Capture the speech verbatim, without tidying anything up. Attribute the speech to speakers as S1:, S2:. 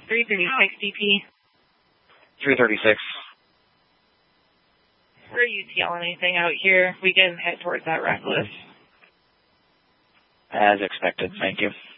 S1: three thirty-six D P.
S2: three thirty-six.
S1: For U T L anything out here, we can head towards that reckless.
S2: As expected, thank you.